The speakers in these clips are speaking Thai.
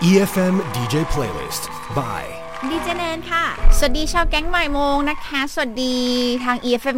EFM DJ Playlist by ดีเจแนนค่ะสวัสดีชาวแก๊งบ่ายโมงนะคะสวัสดีทาง EFM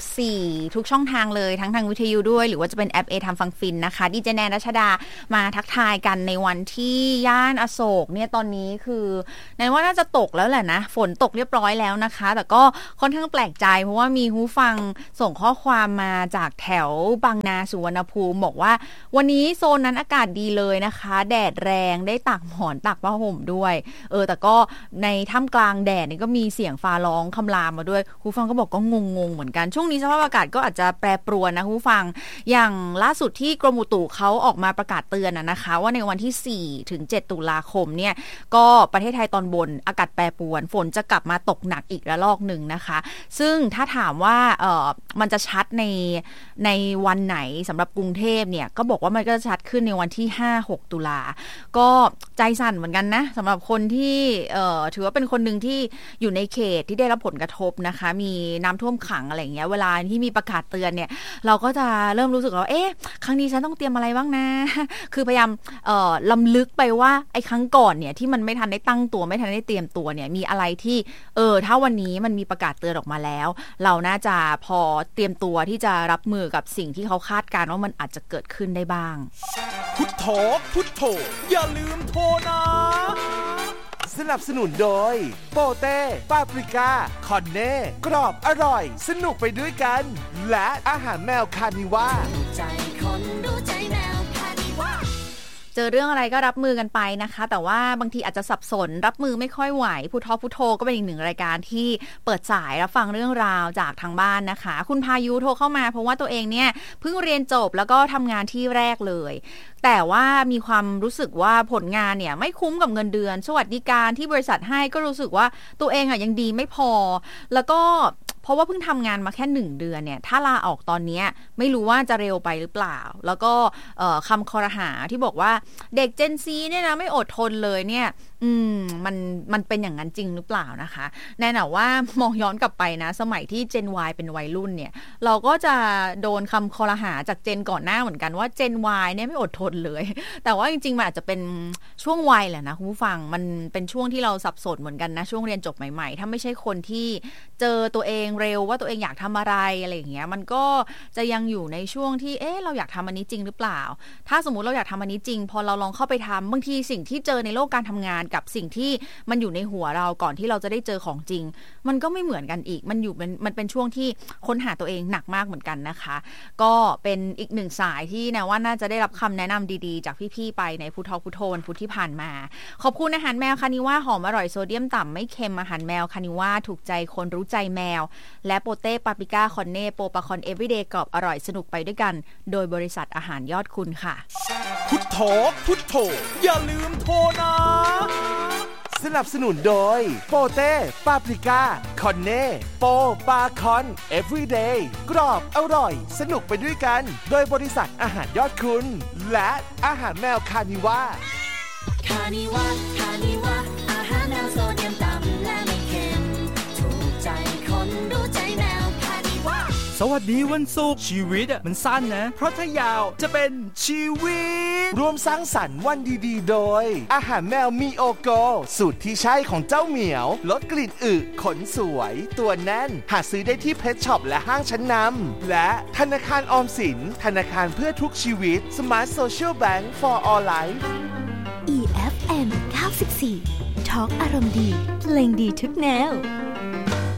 94ทุกช่องทางเลยทั้งทางวิทยุด้วยหรือว่าจะเป็นแอป A ทำฟังฟินนะคะดีเจแนนรัชดามาทักทายกันในวันที่ย่านอโศกเนี่ยตอนนี้คือแนนว่าน่าจะตกแล้วแหละนะฝนตกเรียบร้อยแล้วนะคะแต่ก็ค่อนข้างแปลกใจเพราะว่ามีผู้ฟังส่งข้อความมาจากแถวบางนาสุวรรณภูมิบอกว่าวันนี้โซนนั้นอากาศดีเลยนะคะแดดแรงได้ตากหมอนตากผ้าห่มด้วยแต่ก็ในท่ามกลางแดดนี่ก็มีเสียงฟ้าร้องคำรามมาด้วยผู้ฟังก็บอกก็งงเหมือนกันช่วงนี้สภาพอากาศก็อาจจะแปรปรวนนะผู้ฟังอย่างล่าสุดที่กรมอุตุเขาออกมาประกาศเตือนนะคะว่าในวันที่4ถึง7ตุลาคมเนี่ยก็ประเทศไทยตอนบนอากาศแปรปรวนฝนจะกลับมาตกหนักอีกระลอกหนึ่งนะคะซึ่งถ้าถามว่ามันจะชัดในวันไหนสำหรับกรุงเทพเนี่ยก็บอกว่ามันก็จะชัดขึ้นในวันที่ 5-6 ตุลาก็ใจสั่นเหมือนกันนะสำหรับคนที่ถือว่าเป็นคนหนึ่งที่อยู่ในเขตที่ได้รับผลกระทบนะคะมีน้ำท่วมขังอะไรอย่างเงี้ยเวลาที่มีประกาศเตือนเนี่ยเราก็จะเริ่มรู้สึกว่าครั้งนี้ฉันต้องเตรียมอะไรบ้างนะคือพยายามลำลึกไปว่าไอ้ครั้งก่อนเนี่ยที่มันไม่ทันได้ตั้งตัวไม่ทันได้เตรียมตัวเนี่ยมีอะไรที่ถ้าวันนี้มันมีประกาศเตือนออกมาแล้วเราน่าจะพอเตรียมตัวที่จะรับมือกับสิ่งที่เขาคาดการณ์ว่ามันอาจจะเกิดขึ้นได้บ้างพุทโธพุทโธอย่าลืมโทรนะสนับสนุนโดยโปเต้ปาปริก้าคอนเน่กรอบอร่อยสนุกไปด้วยกันและอาหารแมวคานิว่าใจคนดูใจแมวคานิว่าเจอเรื่องอะไรก็รับมือกันไปนะคะแต่ว่าบางทีอาจจะสับสนรับมือไม่ค่อยไหวพุทโธก็เป็นอีกหนึ่งรายการที่เปิดสายรับฟังเรื่องราวจากทางบ้านนะคะคุณพายุโทรเข้ามาเพราะว่าตัวเองเนี่ยเพิ่งเรียนจบแล้วก็ทำงานที่แรกเลยแต่ว่ามีความรู้สึกว่าผลงานเนี่ยไม่คุ้มกับเงินเดือนสวัสดิการที่บริษัทให้ก็รู้สึกว่าตัวเองยังดีไม่พอแล้วก็เพราะว่าเพิ่งทำงานมาแค่1 เดือนเนี่ยถ้าลาออกตอนนี้ไม่รู้ว่าจะเร็วไปหรือเปล่าแล้วก็คำคอรหาที่บอกว่าเด็ก Gen Z เนี่ยนะไม่อดทนเลยเนี่ยมันเป็นอย่างนั้นจริงหรือเปล่านะคะแน่นอนว่ามองย้อนกลับไปนะสมัยที่ Gen Y เป็นวัยรุ่นเนี่ยเราก็จะโดนคำคอรหาจาก Gen ก่อนหน้าเหมือนกันว่า Gen Y เนี่ยไม่อดทนเลยแต่ว่าจริงๆมันอาจจะเป็นช่วงวัยแหละนะคุณผู้ฟังมันเป็นช่วงที่เราสับสนเหมือนกันนะช่วงเรียนจบใหม่ๆถ้าไม่ใช่คนที่เจอตัวเองเร็วว่าตัวเองอยากทำอะไรอะไรอย่างเงี้ยมันก็จะยังอยู่ในช่วงที่เราอยากทำอันนี้จริงหรือเปล่าถ้าสมมุติเราอยากทำอันนี้จริงพอเราลองเข้าไปทำบางทีสิ่งที่เจอในโลกการทำงานกับสิ่งที่มันอยู่ในหัวเราก่อนที่เราจะได้เจอของจริงมันก็ไม่เหมือนกันอีกมันเป็นช่วงที่ค้นหาตัวเองหนักมากเหมือนกันนะคะก็เป็นอีกหนึ่งสายที่นะว่าน่าจะได้รับคำแนะนำดีๆจากพี่ๆไปในพุทโธวันพุธที่ผ่านมาขอบคุณอาหารแมวคานิว่าหอมอร่อยโซเดียมต่ำไม่เค็มอาหารแมวคานิว่าถูกใจคนรู้ใจแมวและโปเต้ปาปริก้าคอนเน่โปปาคอนเอเวอร์เดย์กรอบอร่อยสนุกไปด้วยกันโดยบริษัทอาหารยอดคุณค่ะพุทโธพุทโธอย่าลืมโทรนะสนับสนุนโดยโปเต้ปาปริก้าคอนเน่โปปาคอนเอเวอร์เดย์กรอบอร่อยสนุกไปด้วยกันโดยบริษัทอาหารยอดคุณและอาหารแมวคานิว่าคานิว่าอาหารแมวโซเดียมต่ำและไม่เค็มถูกใจคนรู้ใจแมวคานิว่าสวัสดีวันศุกร์ชีวิตมันสั้นนะเพราะถ้ายาวจะเป็นชีวิตรวมสร้างสรรค์วันดีๆโดยอาหารแมวมีโอโกสูตรที่ใช่ของเจ้าเหมียวลดกลิ่นอึขนสวยตัวแน่นหาซื้อได้ที่เพชช็อปและห้างชั้นนำและธนาคารออมสินธนาคารเพื่อทุกชีวิต Smart Social Bank for All Life EFM 94 Talk อารมณ์ดีเพลงดีทุกแนว